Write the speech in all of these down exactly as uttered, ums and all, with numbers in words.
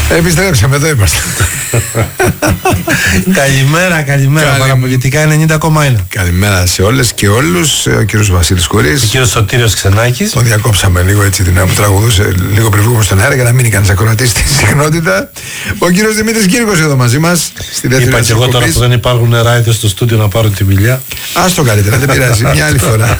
Επιστρέψαμε, εδώ είμαστε. Καλημέρα, καλημέρα. Καλη... Παραπολιτικά ενενήντα κόμμα ένα. Καλημέρα σε όλες και όλους. Ο κύριος Βασίλης Κουρής. Ο κύριος Σωτήριος Ξενάκης. Τον διακόψαμε λίγο έτσι την που τραγουδούσε λίγο πριν βγούμε στον αέρα για να μείνει κανείς ακροατής στη συχνότητα. Ο κύριος Δημήτρης Κύρκος εδώ μαζί μας. Στη δεύτερη Είπα και εγώ τώρα που δεν υπάρχουν νεράιδες στο στούντιο να πάρουν τη μιλιά. Ας το καλύτερα, δεν πειράζει. Μια άλλη φορά.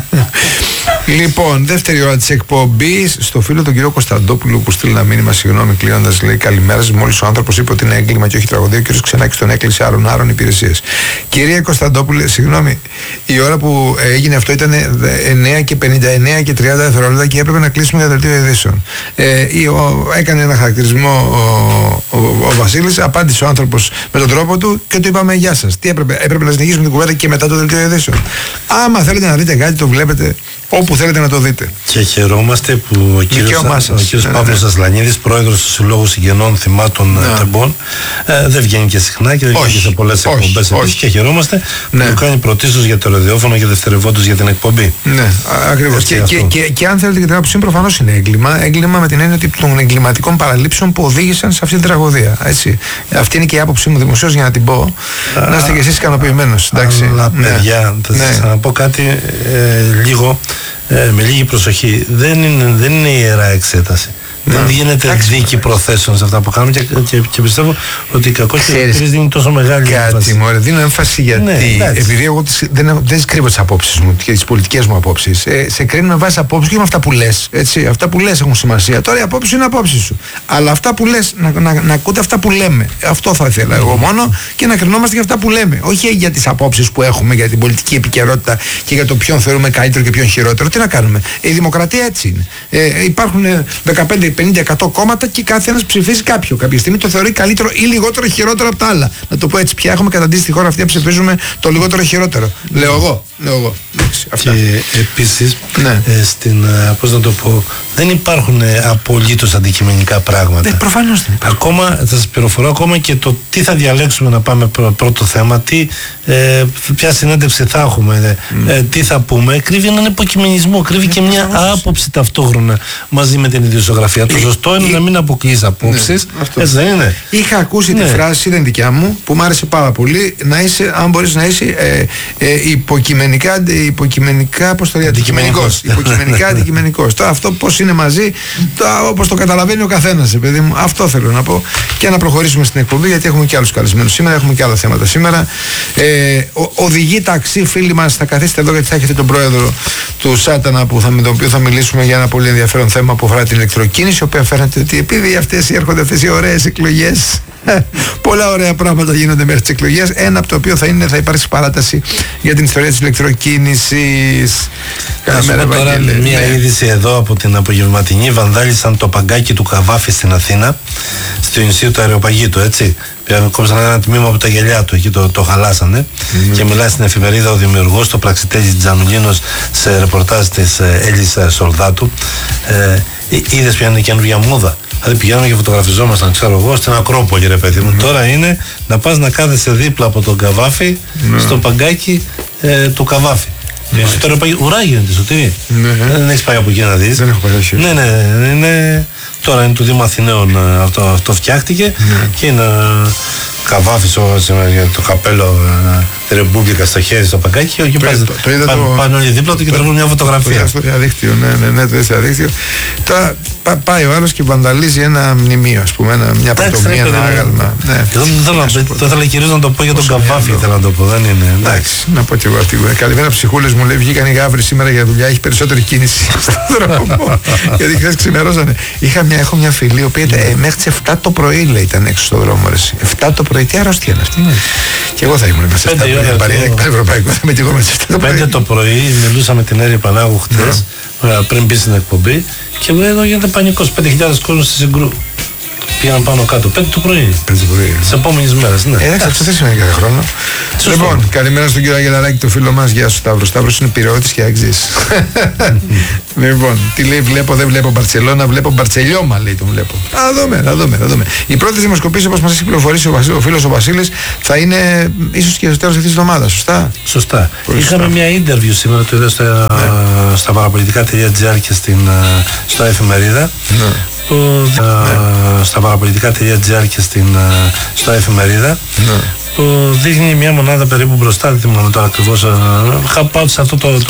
Λοιπόν, δεύτερη ώρα της εκπομπής. Στο φίλο τον κύριο Κωνσταντόπουλο που στείλει ένα μήνυμα, συγγνώμη κλείνοντας, λέει καλημέρα σας. Μόλις ο άνθρωπος είπε ότι είναι έγκλημα και όχι τραγωδία, ο κύριος Ξενάκης τον έκλεισε άρων-άρων υπηρεσίες. Κυρία Κωνσταντόπουλε, συγγνώμη, η ώρα που έγινε αυτό ήταν εννέα και πενήντα εννέα και τριάντα δευτερόλεπτα και έπρεπε να κλείσουμε για δελτίο ειδήσεων. Ε, ο, έκανε ένα χαρακτηρισμό ο, ο, ο Βασίλης, απάντησε ο άνθρωπος με τον τρόπο του και του είπαμε γεια σας. Τι έπρεπε, έπρεπε να συνεχίσουμε την κουβέντα και μετά το δελτίο ειδήσεων. Άμα θέλετε να δείτε κάτι, το βλέπετε όπου θέλετε να το δείτε. Και χαιρόμαστε που ο κύριος, ο κύριος ναι, Παύλος ναι. Ασλανίδης, πρόεδρος του Συλλόγου Συγγενών Θυμάτων ναι. Τεμπών, ε, δεν βγαίνει και συχνά και δεν βγαίνει και σε πολλές εκπομπές επίσης και χαιρόμαστε ναι. που το κάνει πρωτίστως για το ραδιόφωνο και δευτερευόντως για την εκπομπή. Ναι, ακριβώς. Και, και, και, και αν θέλετε και την άποψή μου, προφανώς είναι έγκλημα. Έγκλημα με την έννοια των εγκληματικών παραλήψεων που οδήγησαν σε αυτή την τραγωδία. Έτσι. Αυτή είναι και η άποψή μου δημοσίως για να την πω. Α, να είστε κι εσείς ικανοποιημένος. Αλλά ναι. παιδιά, θα ναι. σας πω κάτι ε, λίγο. Ε, με λίγη προσοχή, δεν είναι, δεν είναι ιερά εξέταση. Ναι. Δεν γίνεται Άξι, δίκη προθέσεων σε αυτά που κάνουμε και, και, και πιστεύω ότι η κακώς και η δίνει τόσο μεγάλη έμφαση. Κάτι, μωρέ, δίνω έμφαση γιατί ναι, επειδή εγώ τις, δεν, δεν κρύβω τις απόψεις μου και τις πολιτικές μου απόψεις. Ε, σε κρίνω με βάση απόψεις και με αυτά που λες. Έτσι, αυτά που λες έχουν σημασία. Τώρα οι απόψεις είναι απόψεις σου. Αλλά αυτά που λες, να, να, να, να ακούτε αυτά που λέμε. Αυτό θα ήθελα εγώ μόνο και να κρινόμαστε για αυτά που λέμε. Όχι για τις απόψεις που έχουμε, για την πολιτική επικαιρότητα και για το ποιον θεωρούμε καλύτερο και ποιον χειρότερο. Τι να κάνουμε. Η δημοκρατία έτσι είναι. Ε, υπάρχουν δεκαπέντε πενήντα εκατό κόμματα και κάθε ένας ψηφίζει κάποιο. Κάποια στιγμή το θεωρεί καλύτερο ή λιγότερο χειρότερο από τα άλλα. Να το πω έτσι. Πια έχουμε καταντήσει στη χώρα αυτή να ψηφίζουμε το λιγότερο χειρότερο. Λέω εγώ. Λέω εγώ. Και επίσης, ναι. ε, στην, πώς να το πω, δεν υπάρχουν ε, απολύτως αντικειμενικά πράγματα. Ναι, προφανώς δεν υπάρχουν. Ακόμα, θα σας πληροφορώ, ακόμα και το τι θα διαλέξουμε να πάμε πρω, πρώτο θέμα, τι, ε, ποια συνέντευξη θα έχουμε, mm. ε, τι θα πούμε, κρύβει έναν υποκειμενισμό, κρύβει ναι, και μια προφανώς. άποψη ταυτόχρονα μαζί με την ιδιοσιογραφία. Το σωστό είναι να μην αποκλείς απόψεις. Ναι, έτσι δεν είναι. Είχα ακούσει ναι. τη φράση, δεν δικιά μου, που μου άρεσε πάρα πολύ, να είσαι, αν μπορείς να είσαι ε, ε, υποκειμενικά, υποκειμενικά, πώς το λέει, αντικειμενικός. Υποκειμενικά αντικειμενικός. Τώρα αυτό πώς είναι μαζί, όπως το καταλαβαίνει ο καθένας, παιδί μου. Αυτό θέλω να πω. Και να προχωρήσουμε στην εκπομπή, γιατί έχουμε και άλλους καλεσμένους σήμερα, έχουμε και άλλα θέματα σήμερα. Ε, ο, οδηγεί ταξί, φίλοι μας, θα καθίσετε εδώ γιατί θα έχετε τον πρόεδρο του Σάτανα, που θα, με τον οποίο θα μιλήσουμε για ένα πολύ ενδιαφέρον θέμα που αφορά την ηλεκτροκίνηση, η οποία φαίνεται ότι επειδή αυτές έρχονται αυτές οι ωραίες εκλογές, πολλά ωραία πράγματα γίνονται μέχρι τις εκλογές. Ένα από το οποίο θα είναι, θα υπάρξει παράταση για την ιστορία της ηλεκτροκίνησης. Καλημέρα, τώρα μια ναι. είδηση εδώ από την απογευματινή. Βανδάλισαν το παγκάκι του Καβάφη στην Αθήνα, στο νησί του Αεροπαγίτου, έτσι. Κόψαν ένα τμήμα από τα γυαλιά του, εκεί το, το χαλάσανε. Mm-hmm. Και μιλάει στην εφημερίδα ο δημιουργός, το πραξιτέζι Τζανουλίνος, σε ρεπορτάζ της ε, Έλλης Σολδάτου. Ε, είδες ποια είναι η καινούργια μόδα. Δηλαδή πηγαίνουμε και φωτογραφιζόμασταν, ξέρω εγώ, στην Ακρόπολη, ρε παιδί μου. Mm-hmm. Τώρα είναι να πας να κάθεσαι δίπλα από τον Καβάφη mm-hmm. στο παγκάκι ε, του Καβάφη. Mm-hmm. Στο Αεροπαγί, ουρά γίνεται, Σωτήρη. Mm-hmm. Δεν έχεις πάει από εκεί να δεις. Δεν έχω πάει. Ναι, ναι, είναι. Τώρα είναι του Δήμου Αθηναίων, αυτό, αυτό φτιάχτηκε mm. και είναι Καβάφης το καπέλο Ρεμπούμπλικα στο χέρι, στο παγκάκι και πάνε, το, το πάνε, πάνε όλοι δίπλα του και τραβούν μια φωτογραφία. Το στο διαδίκτυο, ναι, ναι, ναι, το στο διαδίκτυο. Τώρα πά, πάει ο άλλος και βανταλίζει ένα μνημείο, ας πούμε, ένα, μια πρωτομία, ένα άγαλμα. Ναι. Δεν ήθελα κυρίως να το πω για τον Καβάφη, ήθελα να το πω, δεν είναι. Εντάξει, να πω και εγώ αυτή. Καλημέρα ψυχούλες μου, λέει, βγήκαν οι γάβροι σήμερα για δουλειά, έχει περισσότερη κίνηση στον δρόμο. Γιατί χθες ξημερώσανε. Έχω μια φίλη, η οποία μέχρι τις εφτά το πρωί, λέει, ήταν έξω στον δρόμο. εφτά το πρωί, τι αρρώστια είναι αυτή. Και εγώ θα ήμουν μέσα στα ευρωπαϊκό, θα με και εγώ μέσα στα πέντε το πρωί μιλούσα με την Έρη Πανάγου χτες, πριν μπει στην εκπομπή, και μου εδώ γίνεται πανικός, πέντε χιλιάδες κόσμος στη Συγκρού. Πήγαν πάνω κάτω, πέντε το πρωί. πέντε το πρωί. Τις επόμενες μέρες, ναι. Εντάξει, αυτό δεν σημαίνει κάθε χρόνο. Σωστό. Λοιπόν, καλημέρα στον κύριο Αγγελαράκη, το φίλο μας. Γεια σου, Σταύρο. Σταύρος είναι πυρεώτης και αξής. Λοιπόν, τι λέει, βλέπω, δεν βλέπω Μπαρτσελώνα, βλέπω Μπαρτσελιώμα, λέει, τον βλέπω. Α, δούμε, θα δούμε, θα δούμε. Η πρώτη δημοσκοπήση, όπως μας έχει πληροφορήσει ο, ο φίλος ο Βασίλης, θα είναι ίσως και στο τέλος αυτής της εβδομάδας, σωστά. Σωστά. Πολύ Είχαμε σωστά. μια interview σήμερα, το είδα στα, ναι. στα παραπολιτικά τελεία τζι άρ και στην, στο εφημερίδα. Ναι. Που, ναι. στα παραπολιτικά.gr και στην, στο εφημερίδα. Ναι. Που δείχνει μια μονάδα περίπου μπροστά, δεν θυμάμαι τώρα ακριβώς. Πάω σε αυτό το, το